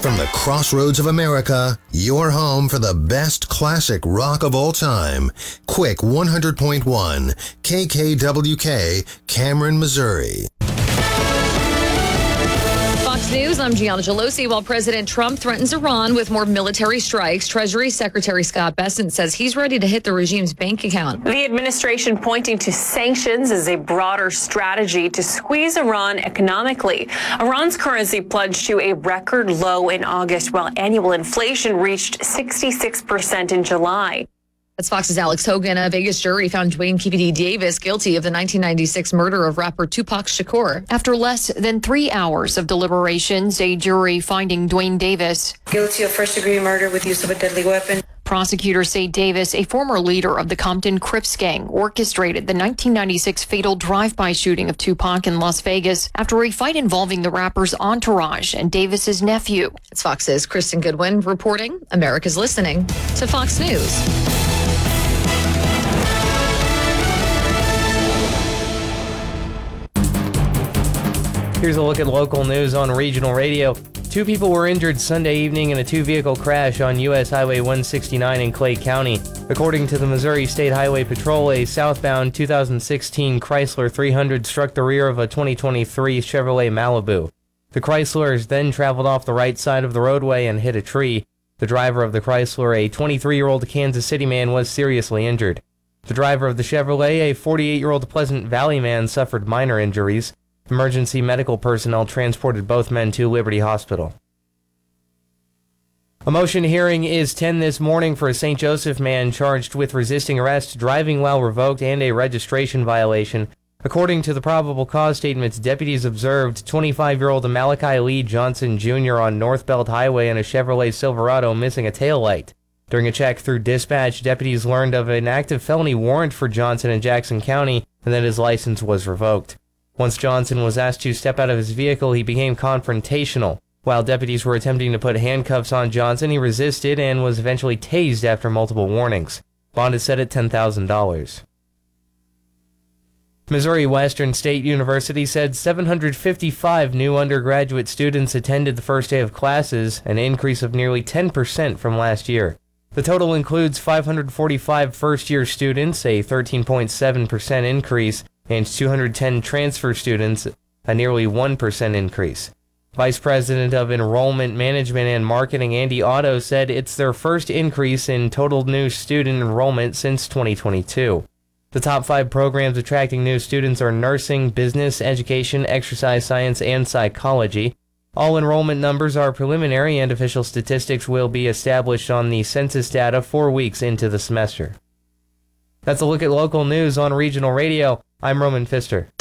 From the crossroads of America, your home for the best classic rock of all time. Quick 100.1 KKWK, Cameron, Missouri. Fox News, I'm Gianna Gelosi. While President Trump threatens Iran with more military strikes, Treasury Secretary Scott Bessent says he's ready to hit the regime's bank account. The administration pointing to sanctions as a broader strategy to squeeze Iran economically. Iran's currency plunged to a record low in August, while annual inflation reached 66% in July. That's Fox's Alex Hogan. A Vegas jury found Duane P.D. Davis guilty of the 1996 murder of rapper Tupac Shakur. After less than 3 hours of deliberations, a jury finding Duane Davis guilty of first-degree murder with use of a deadly weapon. Prosecutors say Davis, a former leader of the Compton Crips gang, orchestrated the 1996 fatal drive-by shooting of Tupac in Las Vegas after a fight involving the rapper's entourage and Davis's nephew. It's Fox's Kristen Goodwin reporting. America's listening to Fox News. Here's a look at local news on regional radio. 2 people were injured Sunday evening in a 2-vehicle crash on U.S. Highway 169 in Clay County. According to the Missouri State Highway Patrol, a southbound 2016 Chrysler 300 struck the rear of a 2023 Chevrolet Malibu. The Chryslers then traveled off the right side of the roadway and hit a tree. The driver of the Chrysler, a 23-year-old Kansas City man, was seriously injured. The driver of the Chevrolet, a 48-year-old Pleasant Valley man, suffered minor injuries. Emergency medical personnel transported both men to Liberty Hospital. A motion hearing is 10 this morning for a St. Joseph man charged with resisting arrest, driving while revoked, and a registration violation. According to the probable cause statements, deputies observed 25-year-old Malachi Lee Johnson Jr. on North Belt Highway in a Chevrolet Silverado missing a taillight. During a check through dispatch, deputies learned of an active felony warrant for Johnson in Jackson County and that his license was revoked. Once Johnson was asked to step out of his vehicle, he became confrontational. While deputies were attempting to put handcuffs on Johnson, he resisted and was eventually tased after multiple warnings. Bond is set at $10,000. Missouri Western State University said 755 new undergraduate students attended the first day of classes, an increase of nearly 10% from last year. The total includes 545 first-year students, a 13.7% increase, and 210 transfer students, a nearly 1% increase. Vice President of Enrollment Management and Marketing Andy Otto said it's their first increase in total new student enrollment since 2022. The top 5 programs attracting new students are nursing, business, education, exercise science, and psychology. All enrollment numbers are preliminary and official statistics will be established on the census data 4 weeks into the semester. That's a look at local news on regional radio. I'm Roman Pfister.